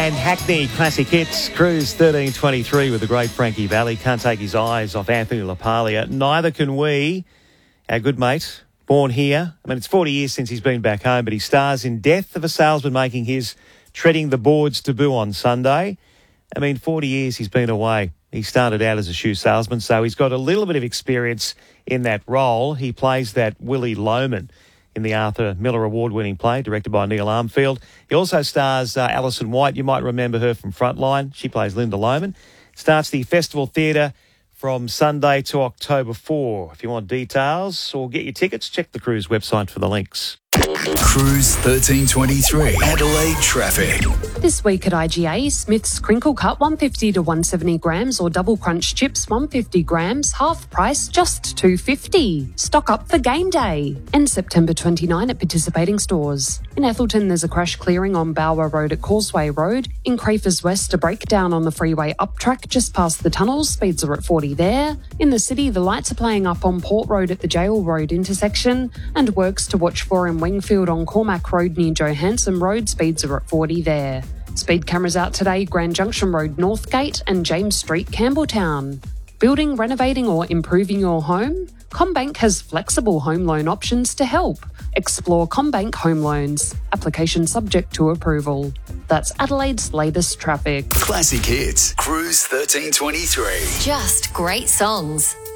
And Hackney Classic Hits, Cruise 1323 with the great Frankie Valli. Can't take his eyes off Anthony LaPaglia. Neither can we. Our good mate, born here. I mean, it's 40 years since he's been back home, but he stars in Death of a Salesman, making his Treading the Boards debut on Sunday. I mean, 40 years he's been away. He started out as a shoe salesman, so he's got a little bit of experience in that role. He plays that Willie Loman in the Arthur Miller Award-winning play, directed by Neil Armfield. He also stars Alison White. You might remember her from Frontline. She plays Linda Loman. Starts the Festival Theatre from Sunday to October 4. If you want details or get your tickets, check the Cruise website for the links. Cruise 1323, Adelaide traffic. This week at IGA, Smith's Crinkle Cut 150 to 170 grams or Double Crunch Chips 150 grams, half price just $2.50. Stock up for game day. And September 29 at participating stores. In Ethelton, there's a crash clearing on Bower Road at Causeway Road. In Crafers West, a breakdown on the freeway up track just past the tunnels. Speeds are at 40 there. In the city, the lights are playing up on Port Road at the Jail Road intersection. And works to watch for in Wingfield on Cormac Road near Johansson Road. Speeds are at 40 there. Speed cameras out today, Grand Junction Road Northgate and James Street Campbelltown. Building, renovating or improving your home? CommBank has flexible home loan options to help. Explore CommBank Home Loans. Application subject to approval. That's Adelaide's latest traffic. Classic Hits, Cruise 1323. Just great songs.